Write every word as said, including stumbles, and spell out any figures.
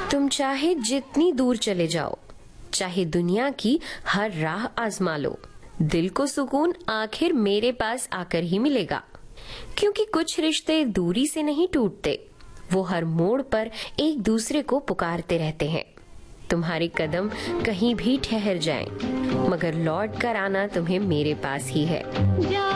तुम चाहे जितनी दूर चले जाओ, चाहे दुनिया की हर राह आजमा लो, दिल को सुकून आखिर मेरे पास आकर ही मिलेगा। क्योंकि कुछ रिश्ते दूरी से नहीं टूटते, वो हर मोड़ पर एक दूसरे को पुकारते रहते हैं। तुम्हारे कदम कहीं भी ठहर जाएं, मगर लौट कर आना तुम्हें मेरे पास ही है।